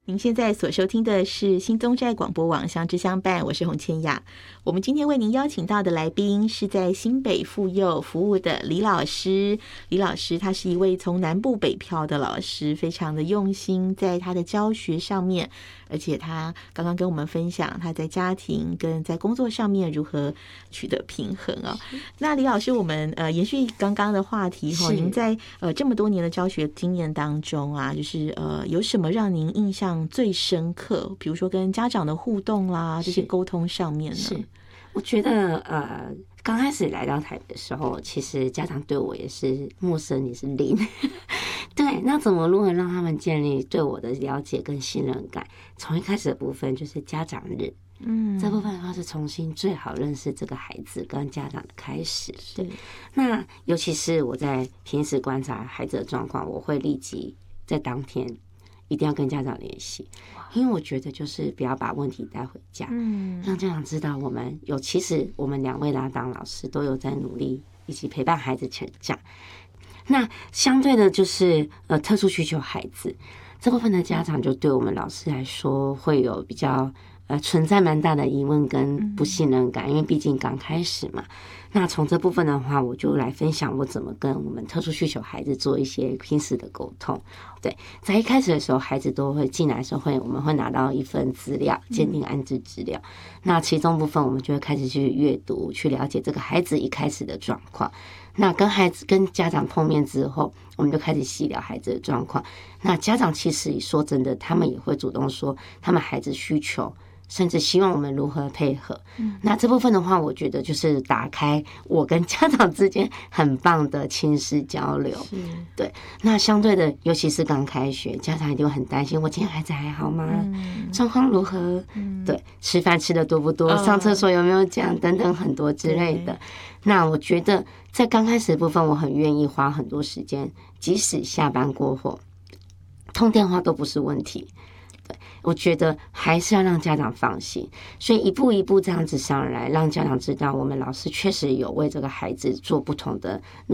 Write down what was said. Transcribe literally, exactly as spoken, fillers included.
您现在所收听的是新宗寨广播网相知相伴，我是洪千雅。我们今天为您邀请到的来宾是在新北妇幼服务的李老师。李老师他是一位从南部北漂的老师，非常的用心在他的教学上面，而且他刚刚跟我们分享他在家庭跟在工作上面如何取得平衡啊。那李老师，我们呃延续刚刚的话题哈，您在呃这么多年的教学经验当中啊，就是呃有什么让您印象最深刻，比如说跟家长的互动啦，这些沟通上面呢？ 是，我觉得呃，刚开始来到台北的时候，其实家长对我也是陌生，也是零。对，那怎么如何让他们建立对我的了解跟信任感？从一开始的部分就是家长日。嗯，这部分的话是重新最好认识这个孩子跟家长的开始。对，那尤其是我在平时观察孩子的状况，我会立即在当天一定要跟家长联系，因为我觉得就是不要把问题带回家，嗯，让家长知道我们有，其实我们两位拉档老师都有在努力一起陪伴孩子成长。那相对的就是呃特殊需求孩子这部分的家长，就对我们老师来说会有比较呃存在蛮大的疑问跟不信任感，因为毕竟刚开始嘛。那从这部分的话，我就来分享我怎么跟我们特殊需求孩子做一些平时的沟通。对，在一开始的时候，孩子都会进来的时候会，我们会拿到一份资料，鉴定安置资料。那其中部分我们就会开始去阅读，去了解这个孩子一开始的状况。那跟孩子跟家长碰面之后，我们就开始细聊孩子的状况。那家长其实说真的，他们也会主动说他们孩子需求，甚至希望我们如何配合。嗯，那这部分的话，我觉得就是打开我跟家长之间很棒的亲师交流。对，那相对的，尤其是刚开学，家长一定会很担心，我今天孩子还好吗？状况如何？嗯，对，吃饭吃的多不多？上厕所有没有讲？等等很多之类的。那我觉得在刚开始的部分，我很愿意花很多时间，即使下班过后，通电话都不是问题。对，我觉得还是要让家长放心，所以一步一步这样子上来，让家长知道我们老师确实有为这个孩子做不同的努